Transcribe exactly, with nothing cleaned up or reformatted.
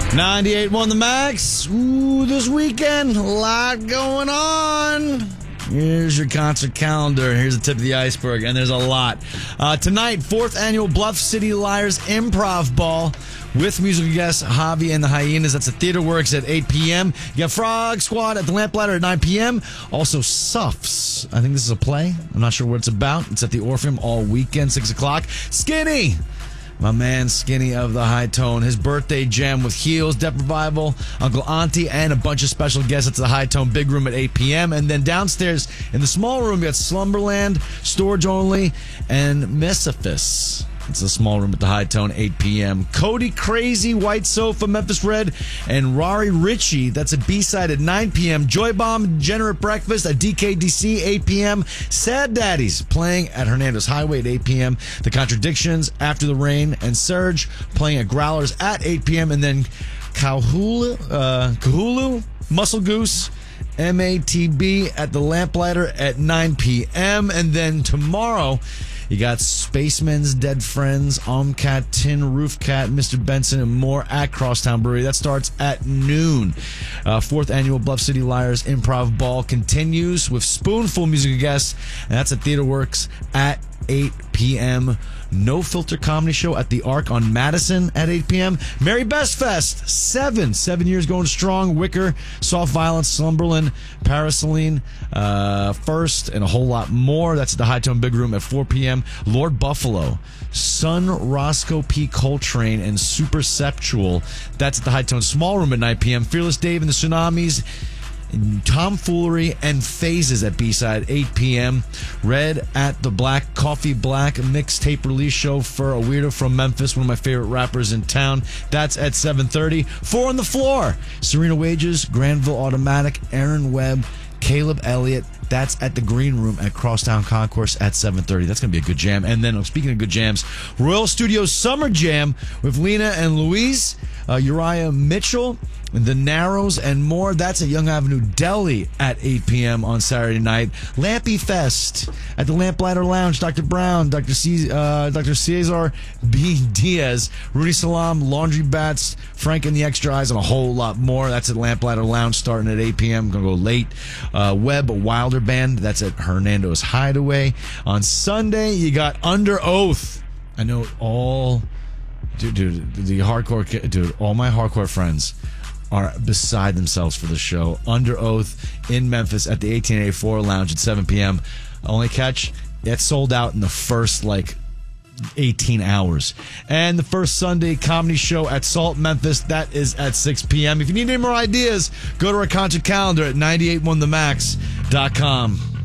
ninety-eight point one The Max. Ooh, this weekend, a lot going on. Here's your concert calendar. Here's the tip of the iceberg, and there's a lot. Uh, tonight, fourth annual Bluff City Liars Improv Ball with musical guest Javi and the Hyenas. That's at Theater Works at eight p.m. You got Frog Squad at the Lamplighter at nine p.m. Also, Suffs. I think this is a play. I'm not sure what it's about. It's at the Orpheum all weekend, six o'clock. Skinny! My man Skinny of the High Tone. His birthday jam with Heels, Death Revival, Uncle Auntie, and a bunch of special guests at the High Tone Big Room at eight p.m. And then downstairs in the small room, you got Slumberland, Storage Only, and Mesiphus. It's a small room at the High Tone, eight p.m. Cody Crazy, White Sofa, Memphis Red, and Rari Ritchie. That's a B-side at nine p.m. Joy Bomb, Degenerate Breakfast at D K D C, eight p.m. Sad Daddies playing at Hernandez Highway at eight p.m. The Contradictions, After the Rain, and Surge playing at Growlers at eight p.m. And then Kahulu, uh, Kahulu, Muscle Goose, M A T B at the Lamplighter at nine p.m. And then tomorrow, you got Spaceman's Dead Friends, Omcat, Tin, Roof Cat, Mister Benson, and more at Crosstown Brewery. That starts at noon. Uh, fourth annual Bluff City Liars Improv Ball continues with Spoonful musical guests, and that's at Theater Works at eight p.m. No Filter Comedy Show at the Arc on Madison at eight p.m. Mary Best Fest, seven. Seven years going strong. Wicker, Soft Violence, Slumberland, Parasoline, uh, First, and a whole lot more. That's at the High Tone Big Room at four p.m. Lord Buffalo, Son Roscoe P. Coltrane, and Superceptual. That's at the High Tone Small Room at nine p.m. Fearless Dave and the Tsunamis, Tomfoolery and Phases at B-Side, eight p.m. Red at the Black Coffee Black mixtape release show for a weirdo from Memphis, one of my favorite rappers in town. That's at seven thirty. Four on the Floor, Serena Wages, Granville Automatic, Aaron Webb, Caleb Elliott. That's at the Green Room at Crosstown Concourse at seven thirty. That's going to be a good jam. And then, speaking of good jams, Royal Studios Summer Jam with Lena and Louise, uh, Uriah Mitchell, The Narrows, and more. That's at Young Avenue Deli at eight p.m. on Saturday night. Lampy Fest at the Lamplighter Lounge. Doctor Brown, Doctor C, uh, Doctor Cesar B. Diaz, Rudy Salam, Laundry Bats, Frank and the Extra Eyes, and a whole lot more. That's at Lamplighter Lounge starting at eight p.m. Going to go late. Uh, Webb Wilder Band. That's at Hernando's Hideaway. On Sunday, you got Under Oath. I know all... Dude, dude, the hardcore... Dude, all my hardcore friends are beside themselves for the show. Under Oath in Memphis at the eighteen eighty-four Lounge at seven p.m. Only catch, it's sold out in the first, like, eighteen hours. And the first Sunday comedy show at Salt Memphis, that is at six p.m. If you need any more ideas, go to our concert calendar at nine eight one the max dot com.